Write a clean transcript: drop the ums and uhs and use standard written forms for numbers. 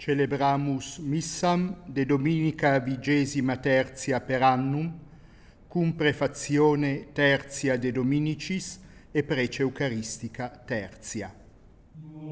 Celebramus missam de Dominica 23 per annum, cum prefazione tertia de Dominicis e prece Eucaristica tertia.